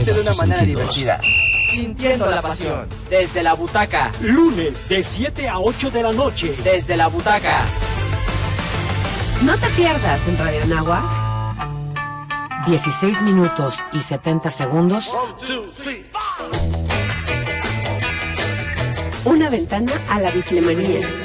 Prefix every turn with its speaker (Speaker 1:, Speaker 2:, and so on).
Speaker 1: De una manera divertida. Sintiendo la pasión. Desde la butaca.
Speaker 2: Lunes de 7 a 8 de la noche.
Speaker 1: Desde la butaca.
Speaker 3: No te pierdas en Radio Anáhuac 16 minutos y 70 segundos.
Speaker 4: 1, 2, 3, 4.
Speaker 3: Una ventana a la biclemanía.